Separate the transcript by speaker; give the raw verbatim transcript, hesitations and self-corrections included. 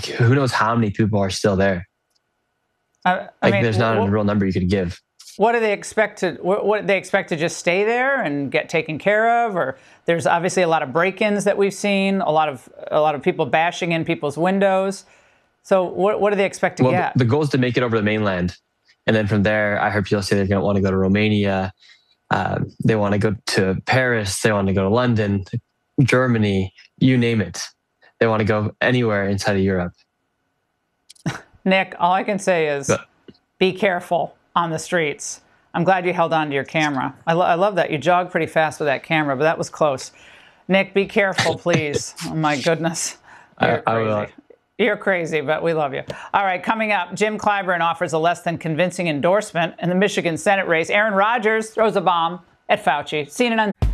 Speaker 1: like who knows how many people are still there.
Speaker 2: I, I
Speaker 1: like
Speaker 2: mean,
Speaker 1: there's not
Speaker 2: what,
Speaker 1: a real number you could give.
Speaker 2: What do they expect to? What, what they expect to just stay there and get taken care of? Or there's obviously a lot of break-ins that we've seen, a lot of a lot of people bashing in people's windows. So what what do they expect to
Speaker 1: well,
Speaker 2: get?
Speaker 1: The goal is to make it over the mainland, and then from there, I heard people say they're going to want to go to Romania. Uh, they want to go to Paris. They want to go to London, Germany, you name it. They want to go anywhere inside of Europe.
Speaker 2: Nick, all I can say is but, be careful on the streets. I'm glad you held on to your camera. I, lo I love that. You jogged pretty fast with that camera, but that was close. Nick, be careful, please. Oh, my goodness. You're
Speaker 1: I,
Speaker 2: crazy.
Speaker 1: I will.
Speaker 2: You're crazy, but we love you. All right, coming up, Jim Clyburn offers a less than convincing endorsement in the Michigan Senate race. Aaron Rodgers throws a bomb at Fauci. C N N.